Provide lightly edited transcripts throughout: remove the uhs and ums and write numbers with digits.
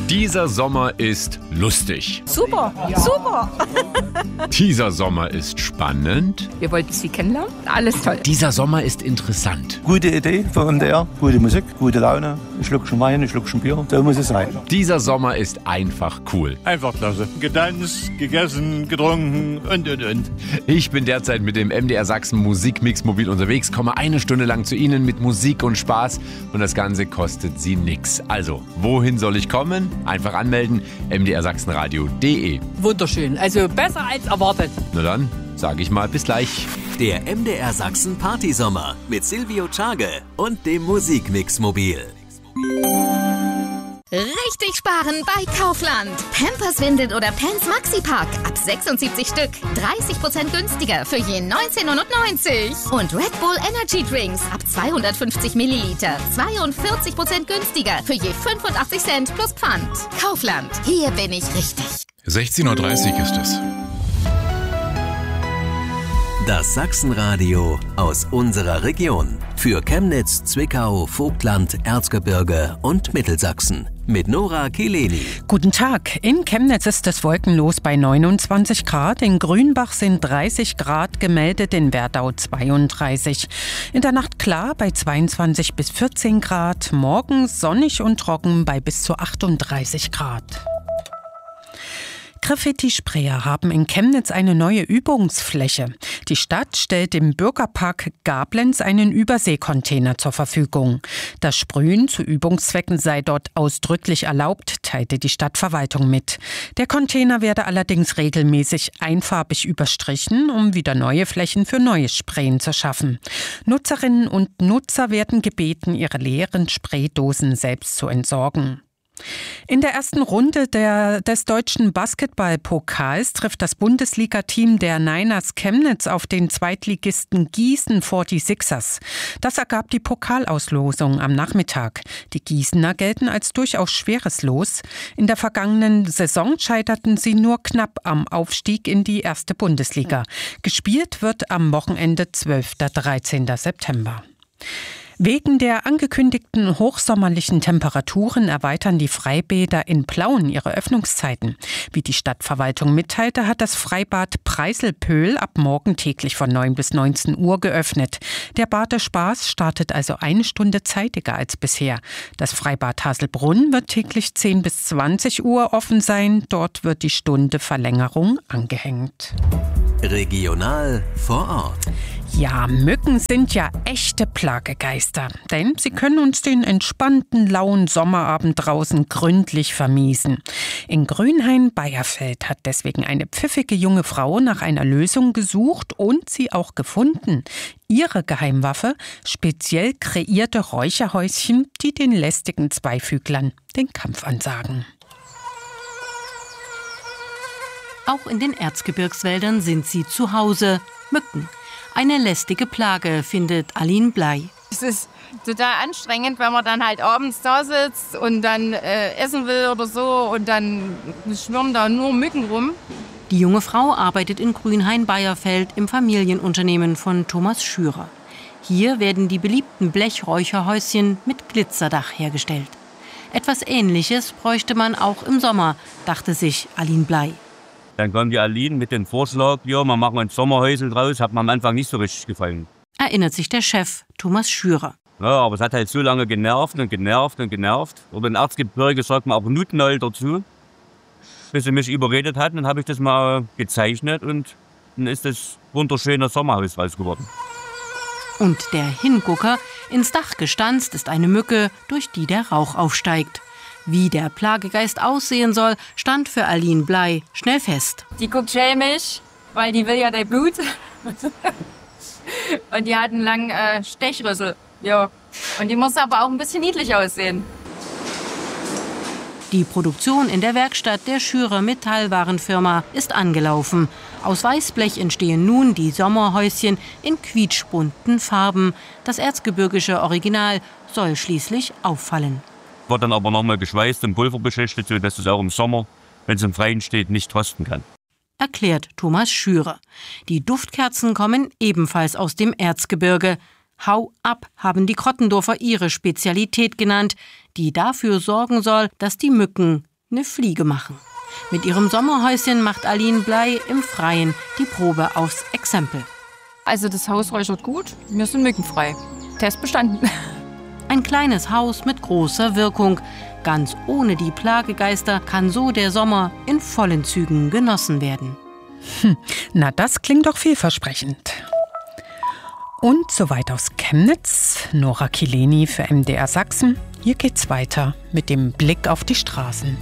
Dieser Sommer ist lustig. Super, super. Dieser Sommer ist spannend. Wir wollten Sie kennenlernen. Alles toll. Dieser Sommer ist interessant. Gute Idee für MDR, gute Musik, gute Laune. Ein Schluckchen Wein, ein Schluckchen Bier. So muss es sein. Dieser Sommer ist einfach cool. Einfach klasse. Getanzt, gegessen, getrunken und. Ich bin derzeit mit dem MDR Sachsen Musikmix-Mobil unterwegs, komme eine Stunde lang zu Ihnen mit Musik und Spaß und das Ganze kostet Sie nix. Also, wohin soll ich kommen? Einfach anmelden, mdrsachsenradio.de. Wunderschön, also besser als erwartet. Na dann, sage ich mal bis gleich. Der MDR Sachsen Partysommer mit Silvio Tschage und dem Musikmix-Mobil. Richtig sparen bei Kaufland. Pampers, Windeln oder Pants Maxipack. Ab 76 Stück. 30% günstiger für je 19,99 €. Und Red Bull Energy Drinks ab 250 Milliliter. 42% günstiger für je 85 Cent plus Pfand. Kaufland. Hier bin ich richtig. 16:30 Uhr ist es. Das Sachsenradio aus unserer Region. Für Chemnitz, Zwickau, Vogtland, Erzgebirge und Mittelsachsen. Mit Nora Kileni. Guten Tag. In Chemnitz ist es wolkenlos bei 29 Grad. In Grünbach sind 30 Grad gemeldet, in Werdau 32. In der Nacht klar bei 22 bis 14 Grad. Morgen sonnig und trocken bei bis zu 38 Grad. Graffiti-Sprayer haben in Chemnitz eine neue Übungsfläche. Die Stadt stellt im Bürgerpark Gablenz einen Überseekontainer zur Verfügung. Das Sprühen zu Übungszwecken sei dort ausdrücklich erlaubt, teilte die Stadtverwaltung mit. Der Container werde allerdings regelmäßig einfarbig überstrichen, um wieder neue Flächen für neues Sprayen zu schaffen. Nutzerinnen und Nutzer werden gebeten, ihre leeren Spraydosen selbst zu entsorgen. In der ersten Runde des deutschen Basketballpokals trifft das Bundesliga-Team der Niners Chemnitz auf den Zweitligisten Gießen 46ers. Das ergab die Pokalauslosung am Nachmittag. Die Gießener gelten als durchaus schweres Los. In der vergangenen Saison scheiterten sie nur knapp am Aufstieg in die erste Bundesliga. Gespielt wird am Wochenende 12. 13. September. Wegen der angekündigten hochsommerlichen Temperaturen erweitern die Freibäder in Plauen ihre Öffnungszeiten. Wie die Stadtverwaltung mitteilte, hat das Freibad Preiselpöhl ab morgen täglich von 9 bis 19 Uhr geöffnet. Der Badespaß startet also eine Stunde zeitiger als bisher. Das Freibad Haselbrunn wird täglich 10 bis 20 Uhr offen sein. Dort wird die Stunde Verlängerung angehängt. Regional vor Ort. Ja, Mücken sind ja echte Plagegeister, denn sie können uns den entspannten, lauen Sommerabend draußen gründlich vermiesen. In Grünhain-Beierfeld hat deswegen eine pfiffige junge Frau nach einer Lösung gesucht und sie auch gefunden. Ihre Geheimwaffe, speziell kreierte Räucherhäuschen, die den lästigen Zweifüglern den Kampf ansagen. Auch in den Erzgebirgswäldern sind sie zu Hause, Mücken. Eine lästige Plage, findet Aline Blei. Es ist total anstrengend, wenn man dann halt abends da sitzt und dann essen will oder so und dann schwirren da nur Mücken rum. Die junge Frau arbeitet in Grünhain-Beierfeld im Familienunternehmen von Thomas Schürer. Hier werden die beliebten Blechräucherhäuschen mit Glitzerdach hergestellt. Etwas Ähnliches bräuchte man auch im Sommer, dachte sich Aline Blei. Dann kam die Aline mit dem Vorschlag, ja, wir machen ein Sommerhäusel draus, hat mir am Anfang nicht so richtig gefallen. Erinnert sich der Chef, Thomas Schürer. Ja, aber es hat halt so lange genervt. Und in Erzgebirge sagt man auch Nutenol dazu. Bis sie mich überredet hat, dann habe ich das mal gezeichnet und dann ist das wunderschöne Sommerhaus raus geworden. Und der Hingucker, ins Dach gestanzt, ist eine Mücke, durch die der Rauch aufsteigt. Wie der Plagegeist aussehen soll, stand für Aline Blei schnell fest. Die guckt schelmisch, weil die will ja dein Blut. Und die hat einen langen Stechrüssel. Ja. Und die muss aber auch ein bisschen niedlich aussehen. Die Produktion in der Werkstatt der Schürer Metallwarenfirma ist angelaufen. Aus Weißblech entstehen nun die Sommerhäuschen in quietschbunten Farben. Das erzgebirgische Original soll schließlich auffallen. Wird dann aber nochmal geschweißt und pulverbeschichtet, sodass es auch im Sommer, wenn es im Freien steht, nicht rosten kann. Erklärt Thomas Schürer. Die Duftkerzen kommen ebenfalls aus dem Erzgebirge. Hau ab haben die Krottendorfer ihre Spezialität genannt, die dafür sorgen soll, dass die Mücken eine Fliege machen. Mit ihrem Sommerhäuschen macht Aline Bley im Freien die Probe aufs Exempel. Also das Haus räuchert gut, wir sind mückenfrei. Test bestanden. Ein kleines Haus mit großer Wirkung. Ganz ohne die Plagegeister kann so der Sommer in vollen Zügen genossen werden. Na, das klingt doch vielversprechend. Und soweit aus Chemnitz, Nora Kileni für MDR Sachsen. Hier geht's weiter mit dem Blick auf die Straßen.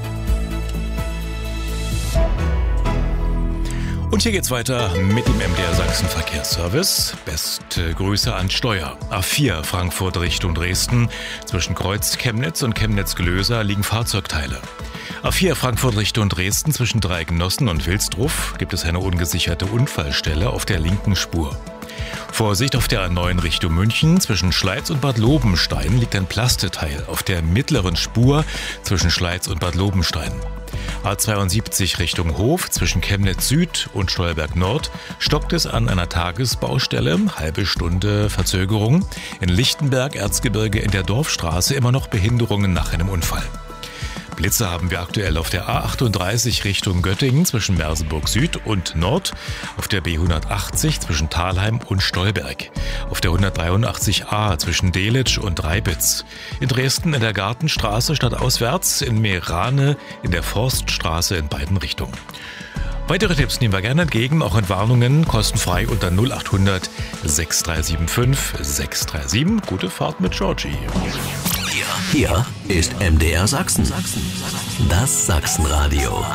Und hier geht's weiter mit dem MDR Sachsen Verkehrsservice. Beste Grüße an Steuer. A4 Frankfurt Richtung Dresden. Zwischen Kreuz Chemnitz und Chemnitz-Glöser liegen Fahrzeugteile. A4 Frankfurt Richtung Dresden zwischen Dreigenossen und Wilsdruf gibt es eine ungesicherte Unfallstelle auf der linken Spur. Vorsicht auf der A9 Richtung München. Zwischen Schleiz und Bad Lobenstein liegt ein Plasteteil auf der mittleren Spur zwischen Schleiz und Bad Lobenstein. A72 Richtung Hof zwischen Chemnitz Süd und Stolberg Nord stockt es an einer Tagesbaustelle, halbe Stunde Verzögerung. In Lichtenberg, Erzgebirge in der Dorfstraße immer noch Behinderungen nach einem Unfall. Blitze haben wir aktuell auf der A38 Richtung Göttingen zwischen Merseburg Süd und Nord, auf der B180 zwischen Thalheim und Stolberg, auf der 183a zwischen Delitzsch und Reibitz, in Dresden in der Gartenstraße stadtauswärts, in Meerane in der Forststraße in beiden Richtungen. Weitere Tipps nehmen wir gerne entgegen, auch in Warnungen, kostenfrei unter 0800 6375 637. Gute Fahrt mit Georgie. Hier ist MDR Sachsen. Das Sachsenradio.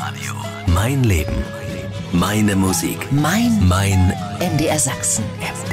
Mein Leben. Meine Musik. Mein MDR Sachsen.